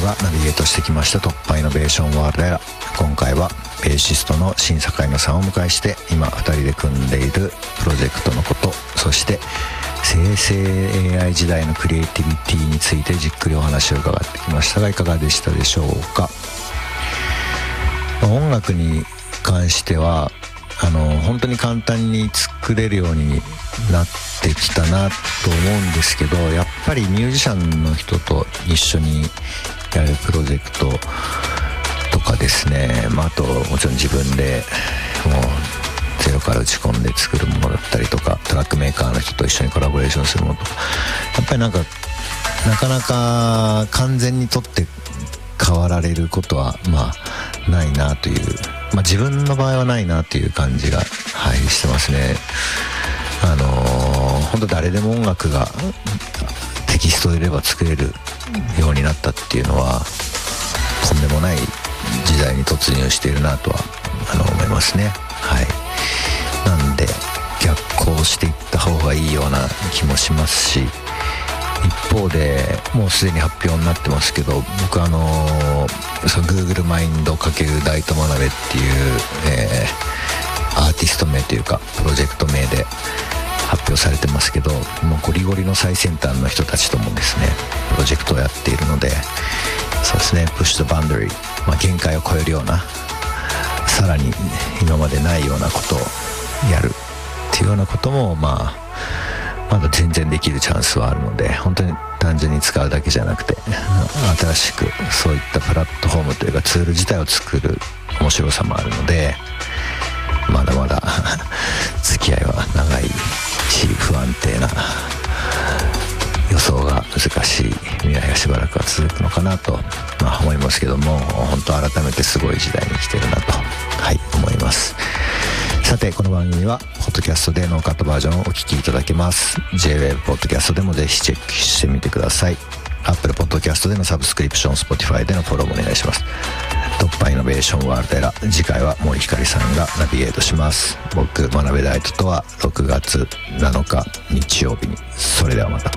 がナビゲートしてきました突破イノベーションワールドエラー。今回はベーシストの新坂井野さんをお迎えして今2人で組んでいるプロジェクトのこと、そして生成 AI 時代のクリエイティビティについてじっくりお話を伺ってきましたが、いかがでしたでしょうか。音楽に関しては本当に簡単に作れるようになってきたなと思うんですけど、やっぱりミュージシャンの人と一緒にやるプロジェクトとかですね、あともちろん自分でもうゼロから打ち込んで作るものだったりとか、トラックメーカーの人と一緒にコラボレーションするものとか、やっぱりなかなか完全にとって変わられることはないなという、自分の場合はないなという感じが、してますね。本当誰でも音楽がテキストを入れれば作れるようになったっていうのはとんでもない時代に突入しているなとは思いますね。なんで逆行していった方がいいような気もしますし、一方でもうすでに発表になってますけど、僕Google マインド×大友鍋っていう、アーティスト名というかプロジェクト名で発表されてますけど、もうゴリゴリの最先端の人たちともですねプロジェクトをやっているので、そうですね、プッシュとバウンダリー、限界を超えるような、さらに今までないようなことをやるっていうようなこともまだ全然できるチャンスはあるので、本当に単純に使うだけじゃなくて新しくそういったプラットフォームというかツール自体を作る面白さもあるので、まだまだ付き合いは長いし不安定な、予想が難しい未来がしばらくは続くのかなと、思いますけども、本当改めてすごい時代に来てるなと、思います。さてこの番組はポッドキャストでノーカットバージョンをお聞きいただけます。 J-Wave ポッドキャストでもぜひチェックしてみてください。 Apple ポッドキャストでのサブスクリプション、 Spotify でのフォローもお願いします。突破イノベーションワールドエラー、次回は森ひかりさんがナビゲートします。僕真鍋大斗とは6月7日日曜日に。それではまた。